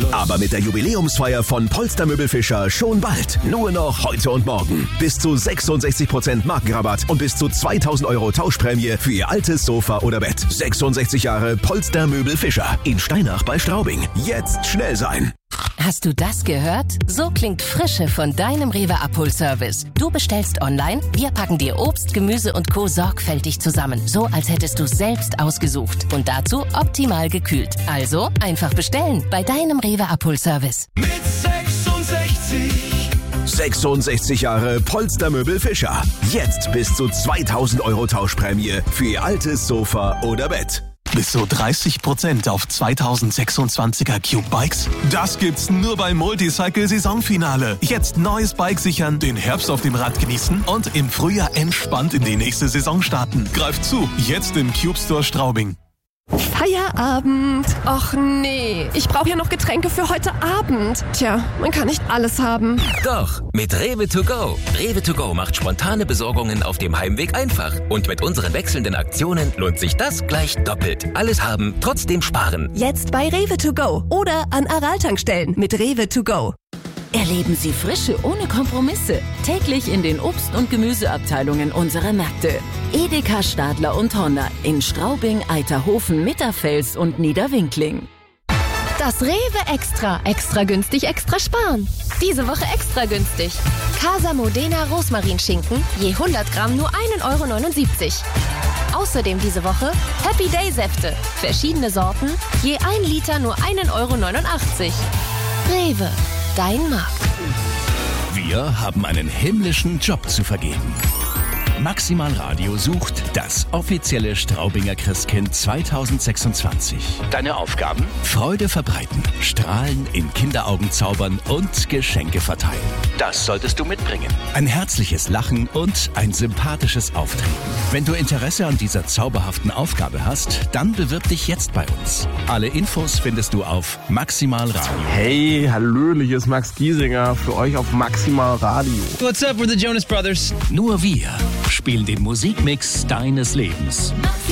Aber mit der Jubiläumsfeier von Polster Möbel Fischer schon bald. Nur noch heute und morgen. Bis zu 66% Markenrabatt und bis zu 2.000 € Tauschprämie für Ihr altes Sofa oder Bett. 66 Jahre Polster Möbel Fischer in Steinach bei Straubing. Jetzt schnell sein. Hast du das gehört? So klingt Frische von deinem Rewe-Abholservice. Du bestellst online, wir packen dir Obst, Gemüse und Co. sorgfältig zusammen. So, als hättest du es selbst ausgesucht. Und dazu optimal gekühlt. Also einfach bestellen bei deinem Rewe-Abholservice. Mit 66 Jahre Polster Möbel Fischer. Jetzt bis zu 2.000 € Tauschprämie für Ihr altes Sofa oder Bett. Bis zu 30% auf 2026er Cube Bikes? Das gibt's nur beim Multicycle Saisonfinale. Jetzt neues Bike sichern, den Herbst auf dem Rad genießen und im Frühjahr entspannt in die nächste Saison starten. Greift zu, jetzt im Cube Store Straubing. Feierabend. Och nee, ich brauche ja noch Getränke für heute Abend. Tja, man kann nicht alles haben. Doch, mit Rewe to go. Rewe to go macht spontane Besorgungen auf dem Heimweg einfach. Und mit unseren wechselnden Aktionen lohnt sich das gleich doppelt. Alles haben, trotzdem sparen. Jetzt bei Rewe to go oder an Aral-Tankstellen mit Rewe to go. Erleben Sie Frische ohne Kompromisse. Täglich in den Obst- und Gemüseabteilungen unserer Märkte. Edeka, Stadler und Honda in Straubing, Eiterhofen, Mitterfels und Niederwinkling. Das Rewe Extra. Extra günstig, extra sparen. Diese Woche extra günstig. Casa Modena Rosmarinschinken, je 100 Gramm nur 1,79 €. Außerdem diese Woche Happy Day Säfte. Verschiedene Sorten, je 1 Liter nur 1,89 €. Rewe. Dein Markt. Wir haben einen himmlischen Job zu vergeben. Maximal Radio sucht das offizielle Straubinger Christkind 2026. Deine Aufgaben? Freude verbreiten, Strahlen in Kinderaugen zaubern und Geschenke verteilen. Das solltest du mitbringen. Ein herzliches Lachen und ein sympathisches Auftreten. Wenn du Interesse an dieser zauberhaften Aufgabe hast, dann bewirb dich jetzt bei uns. Alle Infos findest du auf Maximal Radio. Hey, hallöle, hier ist Max Giesinger für euch auf Maximal Radio. What's up, we're the Jonas Brothers. Nur wir spielen den Musikmix deines Lebens.